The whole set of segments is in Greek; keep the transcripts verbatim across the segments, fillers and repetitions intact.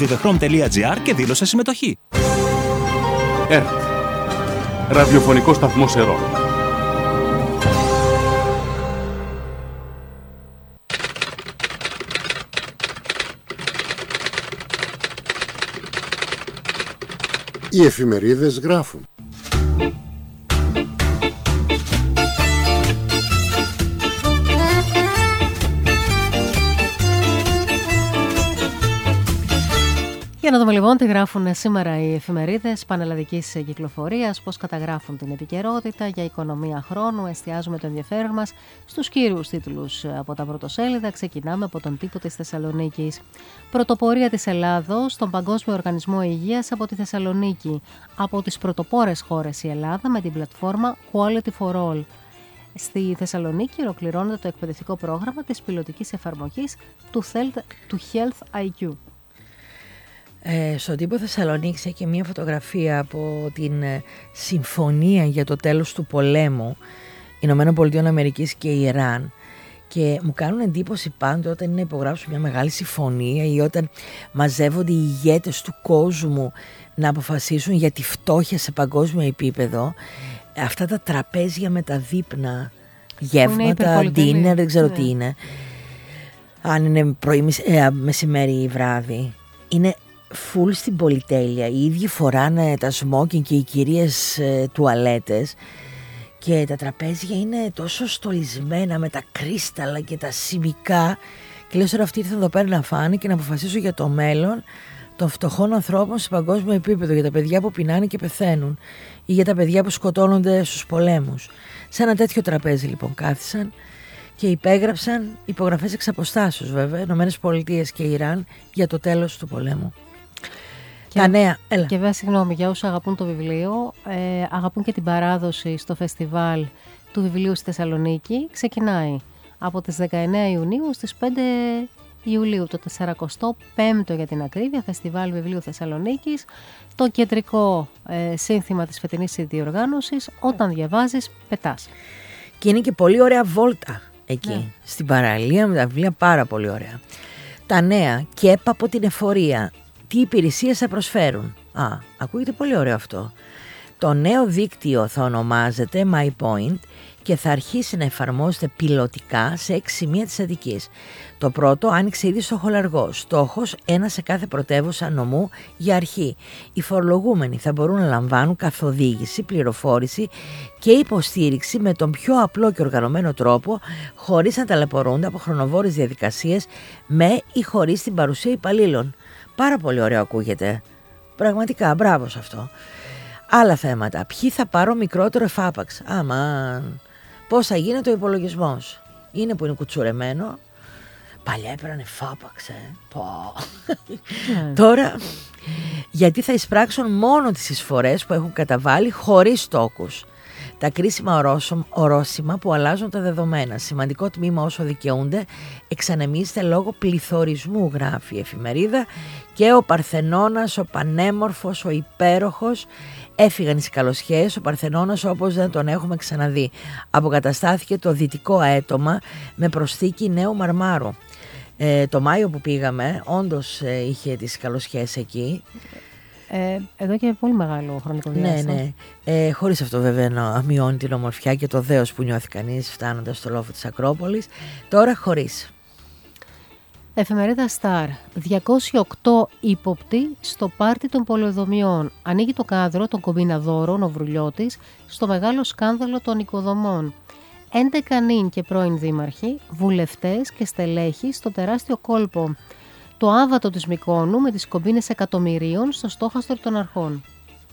βιδεχρόμ τελεία τζι άρ και δήλωσε συμμετοχή. ΕΡΤ. Ραδιοφωνικό σταθμός Ερώ. Οι εφημερίδες γράφουν. Για να δούμε λοιπόν τι γράφουν σήμερα οι εφημερίδες πανελλαδικής κυκλοφορίας, πώς καταγράφουν την επικαιρότητα για οικονομία χρόνου. Εστιάζουμε το ενδιαφέρον μας στους κύριους τίτλους από τα πρωτοσέλιδα. Ξεκινάμε από τον τύπο της Θεσσαλονίκης. Πρωτοπορία της Ελλάδος στον Παγκόσμιο Οργανισμό Υγείας από τη Θεσσαλονίκη. Από τις πρωτοπόρες χώρες η Ελλάδα με την πλατφόρμα Quality for All. Στη Θεσσαλονίκη ολοκληρώνεται το εκπαιδευτικό πρόγραμμα της πιλωτικής εφαρμογής του Health άι κιου. Ε, στον τύπο Θεσσαλονίκη έχει και μια φωτογραφία από την ε, συμφωνία για το τέλος του πολέμου Ηνωμένων Πολιτειών Αμερικής και Ιράν, και μου κάνουν εντύπωση πάντοτε όταν είναι να υπογράψουν μια μεγάλη συμφωνία ή όταν μαζεύονται οι ηγέτες του κόσμου να αποφασίσουν για τη φτώχεια σε παγκόσμιο επίπεδο. Αυτά τα τραπέζια με τα δείπνα γεύματα, dinner, δεν ξέρω yeah. τι είναι, αν είναι πρωί, ε, μεσημέρι ή βράδυ, είναι φουλ στην πολυτέλεια. Οι ίδιοι φοράνε τα σμόκινγκ και οι κυρίες ε, τουαλέτες, και τα τραπέζια είναι τόσο στολισμένα με τα κρίσταλα και τα σημικά, και λέω τώρα αυτοί ήρθαν εδώ πέρα να φάνε και να αποφασίσουν για το μέλλον των φτωχών ανθρώπων σε παγκόσμιο επίπεδο, για τα παιδιά που πεινάνε και πεθαίνουν ή για τα παιδιά που σκοτώνονται στους πολέμους. Σε ένα τέτοιο τραπέζι λοιπόν κάθισαν και υπέγραψαν υπογραφές εξ αποστάσεως, βέβαια, Ηνωμένες Πολιτείες και Ιράν, για το τέλος του πολέμου. Και, τα νέα, έλα. Και βέβαια, συγγνώμη, για όσους αγαπούν το βιβλίο, ε, αγαπούν και την παράδοση στο φεστιβάλ του βιβλίου στη Θεσσαλονίκη. Ξεκινάει από τις δεκαεννέα Ιουνίου στις πέντε Ιουλίου, το σαρακοστό πέμπτο για την ακρίβεια, φεστιβάλ βιβλίου Θεσσαλονίκης. Το κεντρικό ε, σύνθημα της φετινής διοργάνωσης, όταν διαβάζεις, πετάς. Και είναι και πολύ ωραία βόλτα εκεί, ναι. στην παραλία με τα βιβλία, πάρα πολύ ωραία. Τα νέα, ΚΕΠ από την εφορία. Τι υπηρεσίες θα προσφέρουν. Α, ακούγεται πολύ ωραίο αυτό. Το νέο δίκτυο θα ονομάζεται My Point και θα αρχίσει να εφαρμόζεται πιλωτικά σε έξι σημεία της Αττικής. Το πρώτο άνοιξε ήδη στο Χολαργό. Στόχος, ένα σε κάθε πρωτεύουσα νομού για αρχή. Οι φορολογούμενοι θα μπορούν να λαμβάνουν καθοδήγηση, πληροφόρηση και υποστήριξη με τον πιο απλό και οργανωμένο τρόπο, χωρίς να ταλαιπωρούνται από χρονοβόρες διαδικασίες, με ή χωρίς την παρουσία υπαλλήλων. Πάρα πολύ ωραίο ακούγεται. Πραγματικά, μπράβο σε αυτό. Άλλα θέματα. Ποιοι θα πάρω μικρότερο εφάπαξ. Αμάν. Πώς θα γίνεται ο υπολογισμός. Είναι που είναι κουτσουρεμένο. Παλιά έπαιρναν εφάπαξ, ε. Πω. Mm. Τώρα, γιατί θα εισπράξουν μόνο τις εισφορές που έχουν καταβάλει χωρίς τόκους. Τα κρίσιμα ορόσημα που αλλάζουν τα δεδομένα. Σημαντικό τμήμα όσο δικαιούνται εξανεμίζεται λόγω πληθωρισμού, γράφει η εφημερίδα, και ο Παρθενώνας, ο πανέμορφος, ο υπέροχος, έφυγαν οι σκαλοσιές. Ο Παρθενώνας όπως δεν τον έχουμε ξαναδεί. Αποκαταστάθηκε το δυτικό αέτομα με προσθήκη νέου μαρμάρου. Ε, το Μάιο που πήγαμε όντως ε, είχε τις σκαλοσιές εκεί. Ε, εδώ και πολύ μεγάλο χρονικό διάστημα. Ναι, ναι. Ε, χωρίς αυτό βέβαια να μειώνει την ομορφιά και το δέος που νιώθει κανείς φτάνοντας στο λόφο της Ακρόπολης. Τώρα χωρίς. Εφημερίδα Σταρ. διακόσιοι οκτώ ύποπτοι στο πάρτι των πολεοδομιών. Ανοίγει το κάδρο των κομπιναδόρων ο Βρουλιώτης στο μεγάλο σκάνδαλο των οικοδομών. έντεκα νυν και πρώην δήμαρχοι, βουλευτές και στελέχοι στο τεράστιο κόλπο. Το άβατο της Μυκόνου με τις κομπίνες εκατομμυρίων στο στόχαστρο των αρχών.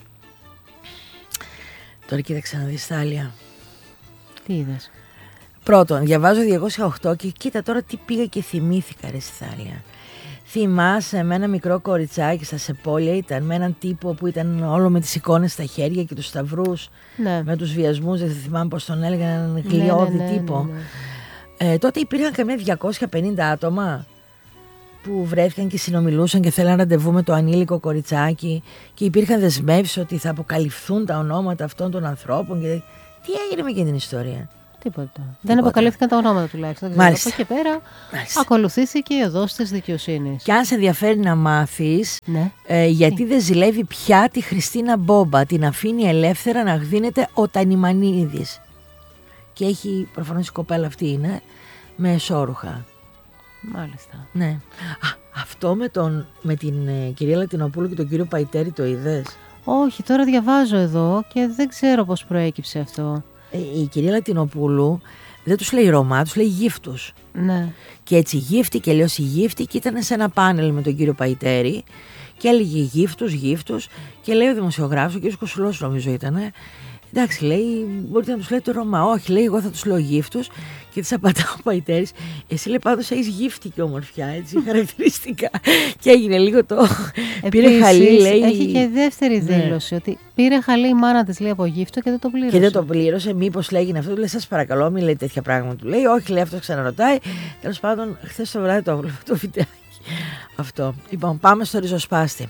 Τώρα κοίταξε να δεις τα άλλα. Τι είδες? Πρώτον, διαβάζω διακόσια οκτώ και κοίτα τώρα τι πήγα και θυμήθηκα, ρε Θάλια. Θυμάσαι με ένα μικρό κοριτσάκι στα Σεπόλια, ήταν με έναν τύπο που ήταν όλο με τις εικόνες στα χέρια και τους σταυρούς, ναι. με τους βιασμούς, δεν θυμάμαι πώς τον έλεγαν, έναν γλιώδη ναι, ναι, ναι, τύπο. Ναι, ναι. Ε, τότε υπήρχαν καμιά διακόσια πενήντα άτομα που βρέθηκαν και συνομιλούσαν και θέλαν ραντεβού με το ανήλικο κοριτσάκι και υπήρχαν δεσμεύσεις ότι θα αποκαλυφθούν τα ονόματα αυτών των ανθρώπων. Και... τι έγινε με εκείνη την ιστορία? Τίποτα. Δεν αποκαλύφθηκαν τα ονόματα τουλάχιστον. Από εκεί και πέρα Μάλιστα. ακολουθήθηκε η οδός της δικαιοσύνης. Και αν σε ενδιαφέρει να μάθεις ναι. ε, γιατί δεν ζηλεύει πια τη Χριστίνα Μπόμπα, την αφήνει ελεύθερα να γδίνεται ο Τανιμανίδης. Και έχει, προφανώς η κοπέλα αυτή είναι, με εσώρουχα. Μάλιστα. Ναι. Α, αυτό με, τον, με την ε, κυρία Λατινοπούλου και τον κύριο Παϊτέρη το είδες? Όχι, τώρα διαβάζω εδώ και δεν ξέρω πώς προέκυψε αυτό. Ε, η κυρία Λατινοπούλου δεν τους λέει Ρωμά, τους λέει γύφτους. Ναι. Και έτσι γύφτη και λέω η γύφτη και ήταν σε ένα πάνελ με τον κύριο Παϊτέρη και έλεγε γύφτους, γύφτους και λέει ο δημοσιογράφος, ο κύριος Κοσουλός νομίζω ήτανε. Εντάξει, λέει, μπορείτε να τους λέτε Ρωμά. Όχι, λέει, εγώ θα τους λέω γύφτους. Και της απαντάω ο Παϊτέρης, εσύ λέει πάντως έχεις γύφτη και ομορφιά, έτσι, χαρακτηριστικά. Και έγινε λίγο το. Επίσης, πήρε χαλί, λέει. Έχει και δεύτερη δήλωση, ναι. ότι πήρε χαλί η μάνα της, λέει, από γύφτο και δεν το πλήρωσε. Και δεν το πλήρωσε, μήπως λέγει αυτό, του λέει, σας παρακαλώ, μην λέει τέτοια πράγματα. Του λέει, όχι, λέει, αυτό ξαναρωτάει. Τέλος πάντων, χθες το βράδυ το έβλεπα το βιντεάκι. Αυτό. Λοιπόν, πάμε στο ριζοσπάστη.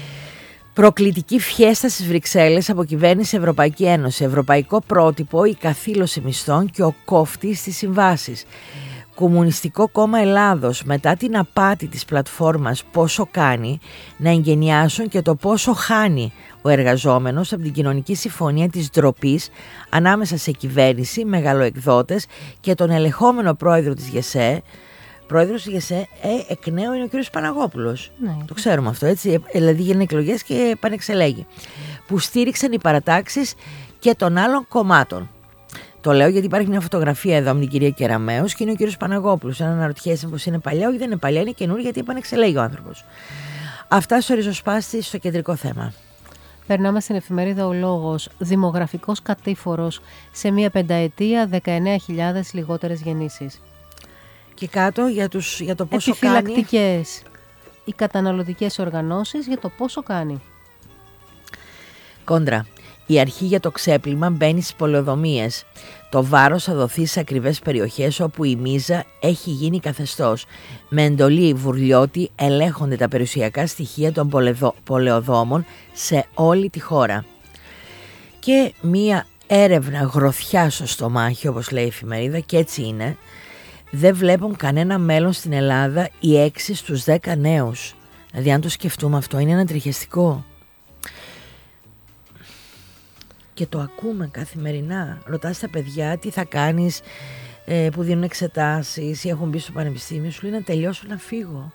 Προκλητική φιέστα στις Βρυξέλλες από κυβέρνηση Ευρωπαϊκή Ένωση. Ευρωπαϊκό πρότυπο, η καθήλωση μισθών και ο κόφτης στις συμβάσεις. Κομμουνιστικό Κόμμα Ελλάδος, μετά την απάτη της πλατφόρμας Πόσο Κάνει, να εγγενιάσουν και το πόσο χάνει ο εργαζόμενος από την κοινωνική συμφωνία της ντροπής ανάμεσα σε κυβέρνηση, μεγαλοεκδότες και τον ελεγχόμενο πρόεδρο της ΓΕΣΕ. Πρόεδρος της ΓΕΣΕ ε, εκ νέου είναι ο κ. Παναγόπουλος. Ναι. Το ξέρουμε αυτό, έτσι. Δηλαδή γίνανε εκλογές και πανεξελέγει. Που στήριξαν οι παρατάξεις και των άλλων κομμάτων. Το λέω γιατί υπάρχει μια φωτογραφία εδώ με την κυρία Κεραμέως και είναι ο κ. Παναγόπουλος. Αν αναρωτιέσαι πως είναι παλιά, όχι δεν είναι παλιά, είναι καινούργια γιατί επανεξελέγει ο άνθρωπος. Αυτά στο ριζοσπάστη, στο κεντρικό θέμα. Περνάμε στην εφημερίδα Ο Λόγος. Δημογραφικός κατήφορος σε μια πενταετία, δεκαεννέα χιλιάδες λιγότερες γεννήσεις. Και κάτω για, τους, για το πόσο επιφυλακτικές κάνει. Οι καταναλωτικές οργανώσεις για το πόσο κάνει. Κόντρα. Η αρχή για το ξέπλυμα μπαίνει στις πολεοδομίες. Το βάρος θα δοθεί σε ακριβές περιοχές όπου η μίζα έχει γίνει καθεστώς. Με εντολή Βουρλιώτη ελέγχονται τα περιουσιακά στοιχεία των πολεοδόμων σε όλη τη χώρα. Και μία έρευνα γροθιά στο στομάχι, όπως λέει η εφημερίδα, και έτσι είναι. Δεν βλέπουν κανένα μέλλον στην Ελλάδα οι έξι στους δέκα νέους. Δηλαδή αν το σκεφτούμε αυτό είναι ανατριχιαστικό. Και το ακούμε καθημερινά. Ρωτάς τα παιδιά τι θα κάνεις ε, που δίνουν εξετάσεις ή έχουν μπει στο πανεπιστήμιο. Σου λέει να τελειώσω να φύγω.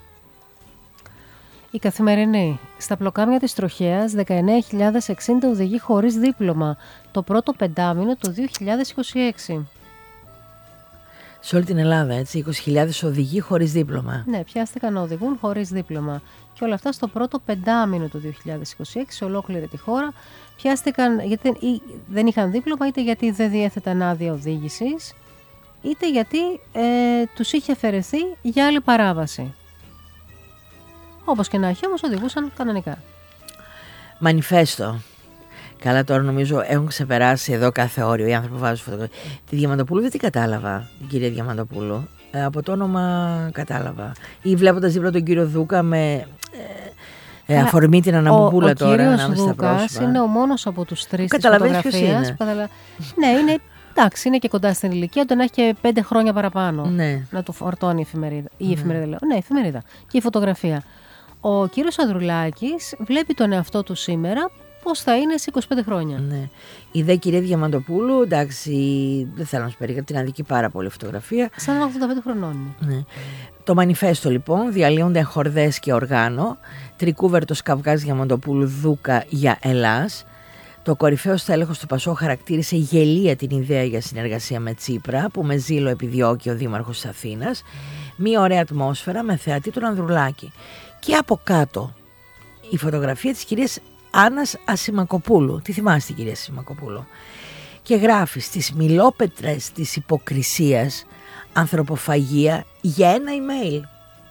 Η Καθημερινή. Στα πλοκάμια της Τροχέας δεκαεννέα χιλιάδες εξήντα οδηγοί χωρίς δίπλωμα. Το πρώτο πεντάμηνο του δύο χιλιάδες είκοσι έξι. Σε όλη την Ελλάδα, έτσι, είκοσι χιλιάδες οδηγοί χωρίς δίπλωμα. Ναι, πιάστηκαν να οδηγούν χωρίς δίπλωμα. Και όλα αυτά στο πρώτο πεντάμηνο του δύο χιλιάδες είκοσι έξι, σε ολόκληρη τη χώρα. Πιάστηκαν γιατί δεν είχαν δίπλωμα, είτε γιατί δεν διέθεταν άδεια οδήγησης, είτε γιατί ε, τους είχε αφαιρεθεί για άλλη παράβαση. Όπως και να έχει, όμως οδηγούσαν κανονικά. Μανιφέστο. Καλά, τώρα νομίζω έχουν ξεπεράσει εδώ κάθε όριο οι άνθρωποι που βάζουν φωτογραφία. Τη Διαμαντοπούλου δεν την κατάλαβα, την κυρία Διαμαντοπούλου. Ε, από το όνομα κατάλαβα. Ή βλέποντας δίπλα τον κύριο Δούκα με ε, ε, αφορμή την Αναμπουπούλα τώρα. Ο κύριος Δούκας είναι ο μόνος από τους τρεις της φωτογραφίας. Καταλα... ναι, είναι, εντάξει, είναι και κοντά στην ηλικία, τον έχει και πέντε χρόνια παραπάνω. Ναι. Να το φορτώνει η εφημερίδα. Η ναι. εφημερίδα λέω. Ναι, η εφημερίδα. Και η φωτογραφία. Ο κύριος Ανδρουλάκης βλέπει τον εαυτό του σήμερα. Πώς θα είναι σε είκοσι πέντε χρόνια. Ναι. Η δε κυρία Διαμαντοπούλου, εντάξει, δεν θέλω να σου περιγράψω, την αδική πάρα πολύ φωτογραφία. Σαν ογδόντα πέντε χρονών. Ναι. Το μανιφέστο λοιπόν, διαλύονται χορδές και οργάνο. Τρικούβερτος καυγάς Διαμαντοπούλου Δούκα για Ελλάς. Το κορυφαίο στέλεχος του Πασό χαρακτήρισε γελία την ιδέα για συνεργασία με Τσίπρα, που με ζήλο επιδιώκει ο δήμαρχος της Αθήνας. Μία ωραία ατμόσφαιρα με θεατή τον Ανδρουλάκη. Και από κάτω η φωτογραφία της κυρίας Άννας Ασημακοπούλου. Τι θυμάστε την κυρία Ασημακοπούλου? Και γράφει στις μιλόπετρες της υποκρισίας ανθρωποφαγία για ένα email.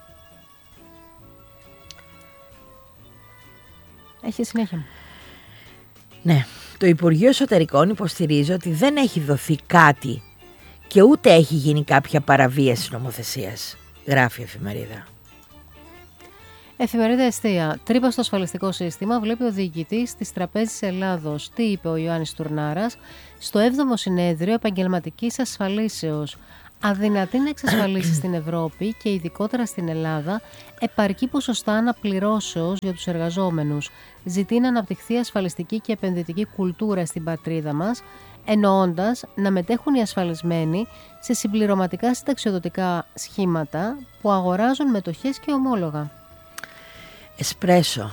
Έχει συνέχεια μου. Ναι, το Υπουργείο Εσωτερικών υποστηρίζει ότι δεν έχει δοθεί κάτι και ούτε έχει γίνει κάποια παραβίαση νομοθεσίας, γράφει η εφημερίδα. Εφημερίδα Εστία. Τρύπα στο ασφαλιστικό σύστημα, βλέπει ο διοικητής της Τραπέζης Ελλάδος. Τι είπε ο Ιωάννης Τουρνάρας στο έβδομο Συνέδριο Επαγγελματικής Ασφαλίσεως. Αδυνατή να εξασφαλίσει στην Ευρώπη και ειδικότερα στην Ελλάδα επαρκή ποσοστά αναπληρώσεως για τους εργαζόμενους. Ζητεί να αναπτυχθεί ασφαλιστική και επενδυτική κουλτούρα στην πατρίδα μας, εννοώντας να μετέχουν οι ασφαλισμένοι σε συμπληρωματικά συνταξιοδοτικά σχήματα που αγοράζουν μετοχές και ομόλογα. Εσπρέσο.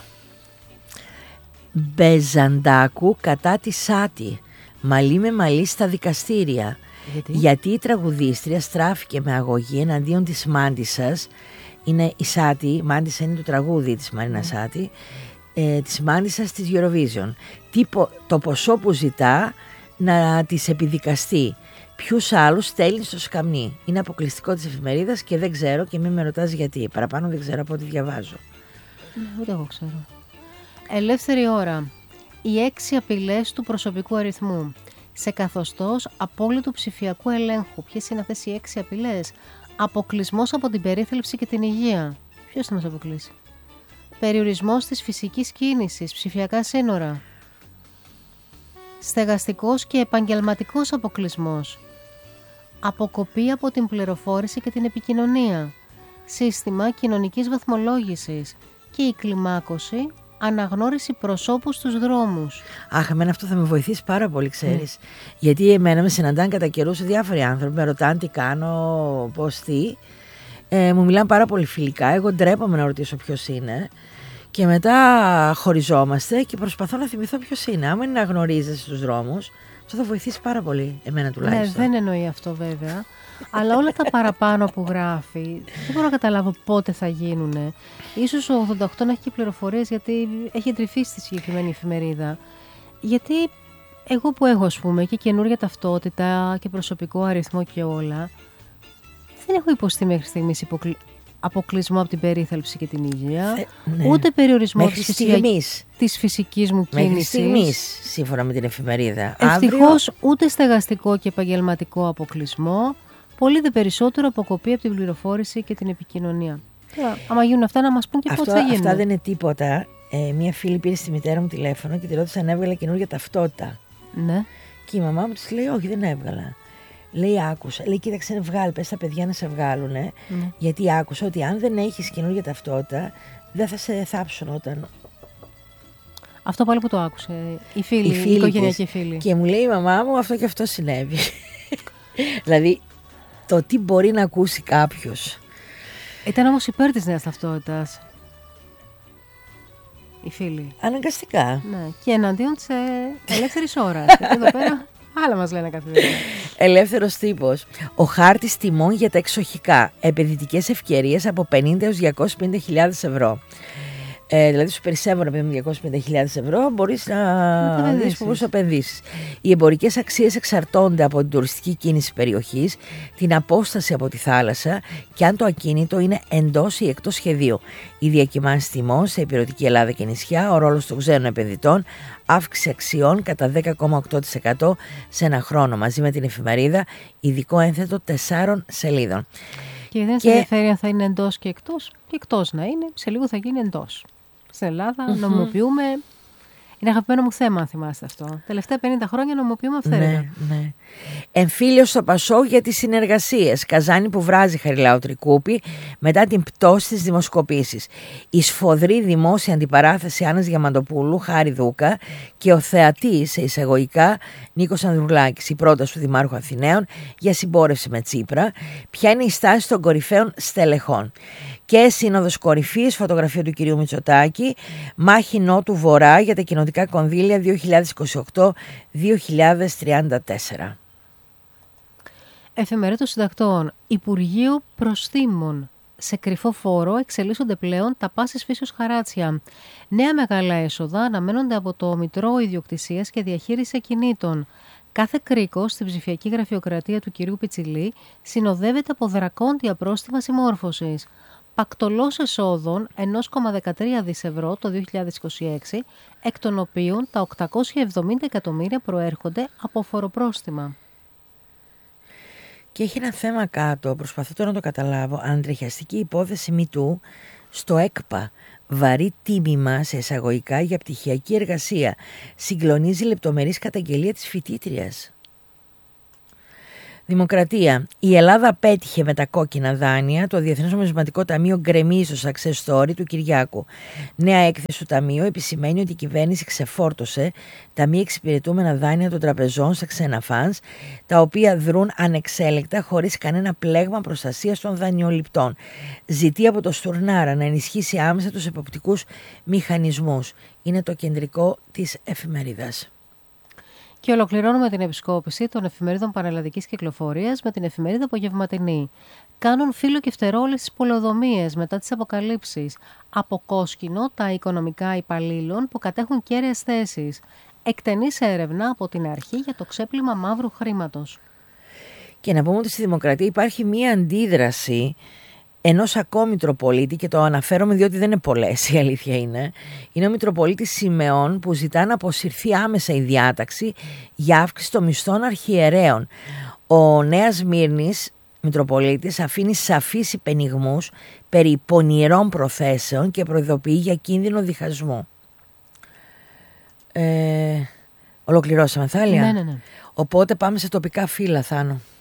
Μπεζαντάκου κατά τη Σάτι. Μαλί με μαλί στα δικαστήρια. Γιατί? Γιατί η τραγουδίστρια στράφηκε με αγωγή εναντίον της Μάντισσας. Είναι η Σάτι, η Μάντισσα είναι το τραγούδι της Μαρίνα mm. Σάτι, ε, της Μάντισσας της Eurovision. Τι, το ποσό που ζητά να της επιδικαστεί. Ποιους άλλους στέλνει στο σκαμνί. Είναι αποκλειστικό της εφημερίδας και δεν ξέρω και μην με ρωτάς γιατί. Παραπάνω δεν ξέρω από ό,τι διαβάζω. Ούτε εγώ ξέρω. Ελεύθερη ώρα. Οι έξι απειλές του προσωπικού αριθμού. Σε καθεστώς απόλυτου ψηφιακού ελέγχου. Ποιες είναι αυτές οι έξι απειλές? Αποκλεισμός από την περίθαλψη και την υγεία. Ποιος θα μας αποκλείσει? Περιορισμός της φυσικής κίνησης. Ψηφιακά σύνορα. Στεγαστικός και επαγγελματικός αποκλεισμός. Αποκοπή από την πληροφόρηση και την επικοινωνία. Σύστημα κοινωνικής βαθμολόγησης. Και η κλιμάκωση, αναγνώριση προσώπου στους δρόμους. Αχ, εμένα αυτό θα με βοηθήσει πάρα πολύ, ξέρεις. Mm. Γιατί εμένα με συναντάνε κατά καιρούς διάφοροι άνθρωποι, με ρωτάνε τι κάνω, πώς, τι. Ε, μου μιλάνε πάρα πολύ φιλικά. Εγώ ντρέπομαι να ρωτήσω ποιος είναι. Και μετά χωριζόμαστε και προσπαθώ να θυμηθώ ποιος είναι. Άμα είναι να γνωρίζεσαι στους δρόμους, αυτό θα βοηθήσει πάρα πολύ, εμένα τουλάχιστον. Ναι, δεν εννοεί αυτό βέβαια. Αλλά όλα τα παραπάνω που γράφει, δεν μπορώ να καταλάβω πότε θα γίνουνε. Ίσως ο ογδόντα οκτώ να έχει και πληροφορίες, γιατί έχει εντρυφήσει στη συγκεκριμένη εφημερίδα. Γιατί εγώ που έχω, ας πούμε, και καινούργια ταυτότητα και προσωπικό αριθμό και όλα, δεν έχω υποστεί μέχρι στιγμής υποκλ... αποκλεισμό από την περίθαλψη και την υγεία, ε, ναι. ούτε περιορισμό της, φυσια... της φυσικής μου κίνησης. Μέχρι στιγμής, σύμφωνα με την εφημερίδα. Ευτυχώς, αύριο... ούτε στεγαστικό και επαγγελματικό αποκλεισμό. Πολύ δε περισσότερο αποκοπή από την πληροφόρηση και την επικοινωνία. Τώρα, άμα γίνουν αυτά, να μας πούν και πότε θα γίνουν. Αυτά δεν είναι τίποτα. Ε, μία φίλη πήρε στη μητέρα μου τηλέφωνο και τη ρώτησε αν έβγαλε καινούργια ταυτότητα. Ναι. Και η μαμά μου της λέει: όχι, δεν έβγαλα. Λέει: άκουσα. Λέει: κοίταξε, βγάλει. Πες στα παιδιά να σε βγάλουν. Ναι. Γιατί άκουσα ότι αν δεν έχεις καινούργια ταυτότητα, δεν θα σε θάψουν όταν. Αυτό πάλι που το άκουσε. Η φίλη, η, φίλη η οικογενειακή φίλη. Και μου λέει η μαμά μου: αυτό και αυτό συνέβη. Δηλαδή. Το τι μπορεί να ακούσει κάποιος. Ήταν όμως υπέρ της νέας ταυτότητας η φίλη. Αναγκαστικά. Ναι, και εναντίον της ελεύθερης ώρας. Γιατί εδώ πέρα άλλα μας λένε καθημερινά. Ελεύθερος τύπος. Ο χάρτης τιμών για τα εξοχικά. Επενδυτικές ευκαιρίες από πενήντα έως διακόσιες πενήντα χιλιάδες ευρώ. Ε, δηλαδή σου περισσεύουν από διακόσιες πενήντα χιλιάδες ευρώ, μπορείς να δεις που μπορείς να επενδύσεις. Οι εμπορικές αξίες εξαρτώνται από την τουριστική κίνηση περιοχής, την απόσταση από τη θάλασσα και αν το ακίνητο είναι εντός ή εκτός σχεδίου. Οι διακυμάνσεις τιμών σε υπηρετική Ελλάδα και νησιά, ο ρόλος των ξένων επενδυτών, αύξηση αξιών κατά δέκα κόμμα οκτώ τοις εκατό σε ένα χρόνο, μαζί με την εφημερίδα, ειδικό ένθετο τεσσάρων σελίδων. Και δεν σε ενδιαφέρει αν θα είναι εντός και εκτός, και εκτός να είναι, σε λίγο θα γίνει εντός. Στην Ελλάδα mm-hmm. νομιμοποιούμε. Είναι αγαπημένο μου θέμα, αν θυμάστε αυτό. Τελευταία πενήντα χρόνια νομιμοποιούμε αυθαίρετα. Ναι, ναι. Εμφύλιος στο Πασόκ για τις συνεργασίες. Καζάνι που βράζει Χαριλάου Τρικούπη μετά την πτώση της δημοσκοπήσης. Η σφοδρή δημόσια αντιπαράθεση Άννας Διαμαντοπούλου, Χάρη Δούκα και ο θεατής σε εισαγωγικά Νίκος Ανδρουλάκης. Η πρόταση του Δημάρχου Αθηναίων για συμπόρευση με Τσίπρα. Ποια είναι η στάση των κορυφαίων στελεχών. Και σύνοδος κορυφής, φωτογραφία του κυρίου Μητσοτάκη, μάχη Νότου Βορρά για τα κοινοτικά κονδύλια δύο χιλιάδες είκοσι οκτώ με δύο χιλιάδες τριάντα τέσσερα. Εφημερίδα των Συντακτών. Υπουργείο Προστήμων. Σε κρυφό φόρο εξελίσσονται πλέον τα πάσης φύσεως χαράτσια. Νέα μεγάλα έσοδα αναμένονται από το Μητρό Ιδιοκτησίας και Διαχείριση Ακινήτων. Κάθε κρίκος στην ψηφιακή γραφειοκρατία του κυρίου Πιτσιλή συνοδεύεται από δρακόντια πρόστιμα συμμόρφωσης. Πακτολός εσόδων ένα κόμμα δεκατρία δισεκατομμύρια ευρώ το δύο χιλιάδες είκοσι έξι, εκ των οποίων τα οκτακόσια εβδομήντα εκατομμύρια προέρχονται από φοροπρόστιμα. Και έχει ένα θέμα κάτω, προσπαθώ τώρα να το καταλάβω, αντρεχιαστική υπόθεση MeToo στο ΕΚΠΑ. Βαρύ τίμημα σε εισαγωγικά για πτυχιακή εργασία. Συγκλονίζει λεπτομερής καταγγελία της φοιτήτριας. Δημοκρατία. Η Ελλάδα πέτυχε με τα κόκκινα δάνεια. Το Διεθνές Νομισματικό Ταμείο γκρεμίζει το success story του Κυριάκου. Νέα έκθεση του Ταμείου επισημαίνει ότι η κυβέρνηση ξεφόρτωσε τα μη εξυπηρετούμενα δάνεια των τραπεζών σε ξένα φανς, τα οποία δρούν ανεξέλεκτα χωρίς κανένα πλέγμα προστασίας των δανειοληπτών. Ζητεί από το Στουρνάρα να ενισχύσει άμεσα τους εποπτικούς μηχανισμούς. Είναι το κεντρικό της εφημερίδας. Και ολοκληρώνουμε την επισκόπηση των εφημερίδων πανελλαδικής κυκλοφορίας με την εφημερίδα Απογευματινή. Κάνουν φύλλο και φτερόλες στις πολεοδομίες μετά τις αποκαλύψεις. Από κόσκινο τα οικονομικά υπαλλήλων που κατέχουν κέραιες θέσεις. Εκτενής έρευνα από την αρχή για το ξέπλυμα μαύρου χρήματος. Και να πούμε ότι στη Δημοκρατία υπάρχει μία αντίδραση ενός ακόμη Μητροπολίτη, και το αναφέρομαι διότι δεν είναι πολλές, η αλήθεια είναι. Είναι ο Μητροπολίτης Σιμεών, που ζητά να αποσυρθεί άμεσα η διάταξη για αύξηση των μισθών αρχιερέων. Ο Νέας Σμύρνης Μητροπολίτης αφήνει σαφείς υπενιγμούς περί πονηρών προθέσεων και προειδοποιεί για κίνδυνο διχασμού. Ε, ολοκληρώσαμε, Θάλια. Ναι, ναι, ναι. Οπότε πάμε σε τοπικά φύλλα, Θάνο.